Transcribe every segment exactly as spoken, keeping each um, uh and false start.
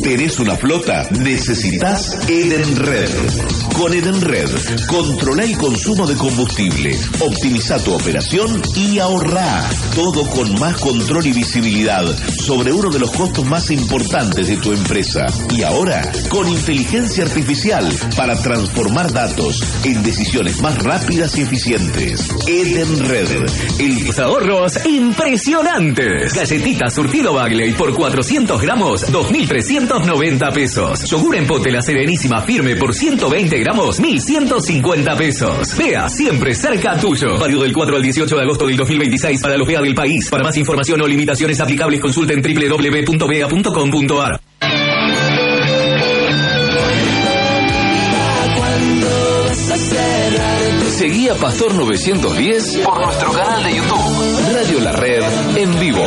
¿Tenés una flota? Necesitas Edenred. Con Edenred, controla el consumo de combustible, optimiza tu operación y ahorrá. Todo con más control y visibilidad sobre uno de los costos más importantes de tu empresa. Y ahora, con inteligencia artificial para transformar datos en decisiones más rápidas y eficientes. Edenred. El... Los ahorros impresionantes. Galletitas surtido Bagley por cuatrocientos gramos, dos mil trescientos noventa pesos. Yogur en pote La Serenísima Firme por ciento veinte gramos, mil ciento cincuenta pesos. Vea siempre cerca tuyo. Válido del cuatro al dieciocho de agosto del dos mil veintiséis para los B E A del país. Para más información o limitaciones aplicables consulten doble u doble u doble u punto bea punto com punto a r. Seguí a Pastor novecientos diez por nuestro canal de YouTube. Radio La Red en vivo.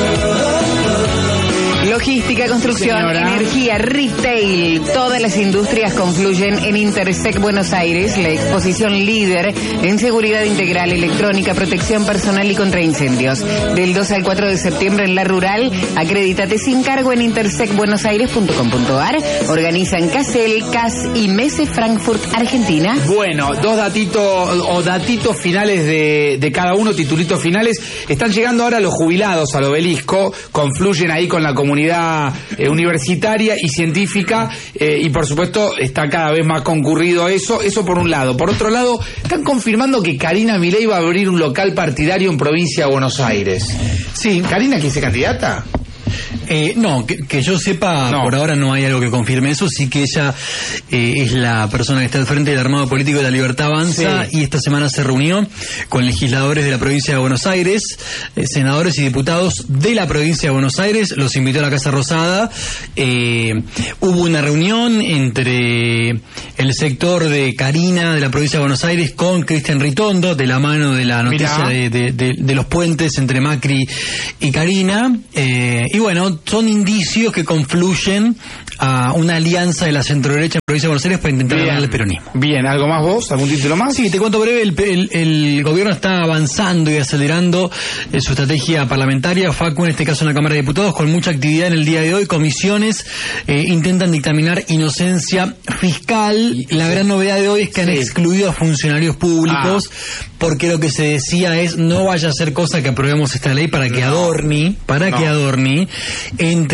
Logística, construcción, Señora. energía, retail, todas las industrias confluyen en Intersec Buenos Aires, la exposición líder en seguridad integral, electrónica, protección personal y contra incendios. Del dos al cuatro de septiembre en La Rural, acredítate sin cargo en intersec buenos aires punto com punto a r. Organizan Casel, C A S y Mese Frankfurt, Argentina. Bueno, dos datitos o datitos finales de, de cada uno, titulitos finales. Están llegando ahora los jubilados al obelisco, confluyen ahí con la comunidad Eh, universitaria y científica, eh, y por supuesto está cada vez más concurrido eso, eso por un lado. Por otro lado, están confirmando que Karina Milei va a abrir un local partidario en provincia de Buenos Aires. Sí, ¿Karina quiere ser candidata? Eh, no, que, que yo sepa, no. Por ahora no hay algo que confirme eso. Sí que ella eh, es la persona que está al frente del armado político de La Libertad Avanza, sí. Y esta semana se reunió con legisladores de la provincia de Buenos Aires, eh, senadores y diputados de la provincia de Buenos Aires, los invitó a la Casa Rosada. Eh, hubo una reunión entre el sector de Karina de la provincia de Buenos Aires con Cristian Ritondo, de la mano de la noticia de, de, de, de los puentes entre Macri y Karina. Eh, y bueno, son indicios que confluyen a una alianza de la centro-derecha en la provincia de Buenos Aires para intentar ganar el peronismo. Bien, ¿algo más vos? ¿Algún título más? Sí, te cuento breve. El, el, el gobierno está avanzando y acelerando eh, su estrategia parlamentaria. Facu, en este caso en la Cámara de Diputados, con mucha actividad en el día de hoy. Comisiones eh, intentan dictaminar inocencia fiscal. La gran novedad de hoy es que han sí. excluido a funcionarios públicos, ah. porque lo que se decía es no vaya a ser cosa que aprobemos esta ley para que no. adorni, para no. que adorni entre